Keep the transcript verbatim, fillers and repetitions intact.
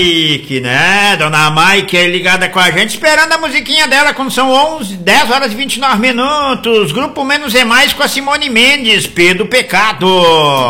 Mike, né? Dona Mike é ligada com a gente, esperando a musiquinha dela quando são onze, dez horas e vinte e nove minutos. Grupo Menos é Mais com a Simone Mendes, Pedro Pecado.